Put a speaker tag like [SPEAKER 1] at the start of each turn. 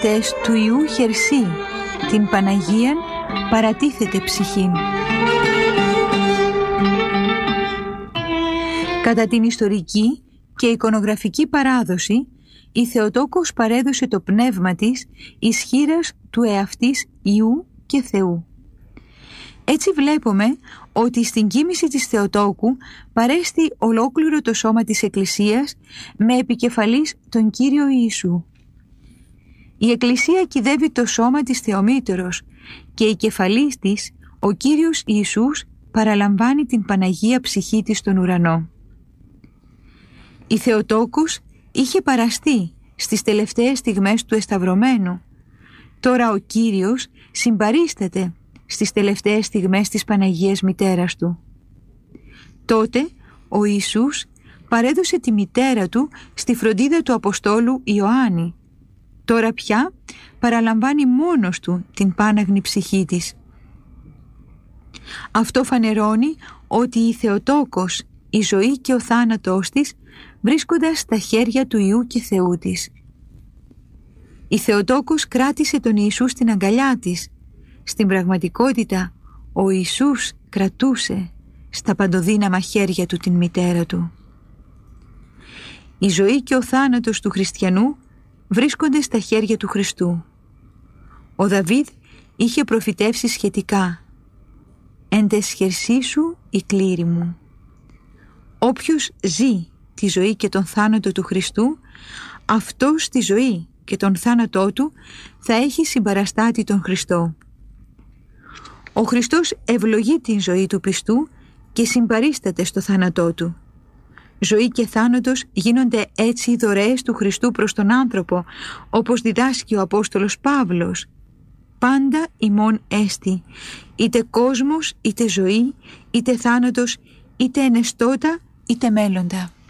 [SPEAKER 1] τες του Ιού χερσί, την Παναγίαν παρατίθεται ψυχήν. Κατά την ιστορική και εικονογραφική παράδοση, η Θεοτόκος παρέδωσε το πνεύμα της ισχύρας του εαυτής Ιού και Θεού. Έτσι βλέπουμε ότι στην κοίμηση της Θεοτόκου παρέστη ολόκληρο το σώμα της Εκκλησίας με επικεφαλής τον Κύριο Ιησού. Η Εκκλησία κυδεύει το σώμα της Θεομήτωρος και η κεφαλής της, ο Κύριος Ιησούς, παραλαμβάνει την Παναγία ψυχή της στον ουρανό. Η Θεοτόκος είχε παραστεί στις τελευταίες στιγμές του εσταυρωμένου. Τώρα ο Κύριος συμπαρίσταται στις τελευταίες στιγμές της Παναγίας Μητέρας Του. Τότε ο Ιησούς παρέδωσε τη μητέρα Του στη φροντίδα του Αποστόλου Ιωάννη. Τώρα πια παραλαμβάνει μόνος Του την πάναγνη ψυχή της. Αυτό φανερώνει ότι η Θεοτόκος, η ζωή και ο θάνατός της βρίσκοντας στα χέρια του Υιού και Θεού της. Η Θεοτόκος κράτησε τον Ιησού στην αγκαλιά της. Στην πραγματικότητα, ο Ιησούς κρατούσε στα παντοδύναμα χέρια Του την μητέρα Του. Η ζωή και ο θάνατος του χριστιανού βρίσκονται στα χέρια του Χριστού. Ο Δαβίδ είχε προφητεύσει σχετικά «Εν τες χερσί σου η κλήρη μου». Όποιος ζει τη ζωή και τον θάνατο του Χριστού, αυτός τη ζωή και τον θάνατό του θα έχει συμπαραστάτη τον Χριστό. Ο Χριστός ευλογεί την ζωή του πιστού και συμπαρίσταται στο θάνατό του. Ζωή και θάνατος γίνονται έτσι οι δωρεές του Χριστού προς τον άνθρωπο, όπως διδάσκει ο Απόστολος Παύλος. Πάντα ημών έστι, είτε κόσμος, είτε ζωή, είτε θάνατος, είτε ενεστώτα, είτε μέλλοντα.